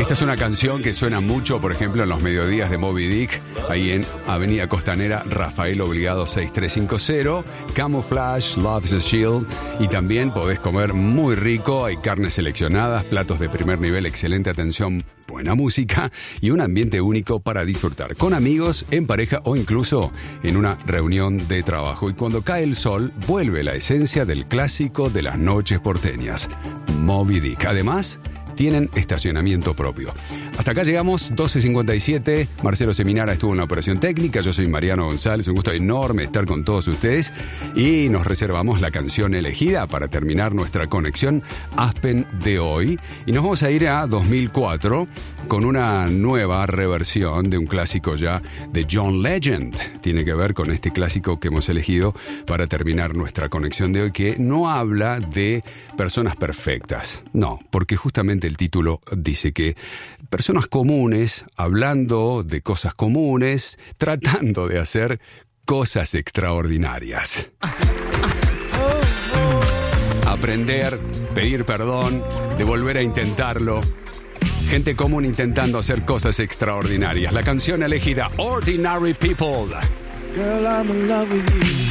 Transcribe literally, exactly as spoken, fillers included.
Esta es una canción que suena mucho, por ejemplo, en los mediodías de Moby Dick, ahí en Avenida Costanera, Rafael Obligado seis tres cinco cero, Camouflage, Love's a Shield, y también podés comer muy rico, hay carnes seleccionadas, platos de primer nivel, excelente atención, buena música y un ambiente único para disfrutar, con amigos, en pareja o incluso en una reunión de trabajo. Y cuando cae el sol, vuelve la esencia del clásico de las noches porteñas, Moby Dick. Además, tienen estacionamiento propio. Hasta acá llegamos, doce cincuenta y siete. Marcelo Seminara estuvo en la operación técnica. Yo soy Mariano González. Un gusto enorme estar con todos ustedes. Y nos reservamos la canción elegida para terminar nuestra conexión Aspen de hoy. Y nos vamos a ir a dos mil cuatro con una nueva reversión de un clásico ya de John Legend. Tiene que ver con este clásico que hemos elegido para terminar nuestra conexión de hoy, que no habla de personas perfectas. No, porque justamente el título dice que personas comunes, hablando de cosas comunes, tratando de hacer cosas extraordinarias. Aprender, pedir perdón, de volver a intentarlo. Gente común intentando hacer cosas extraordinarias. La canción elegida, Ordinary People. Girl, I'm in love with you.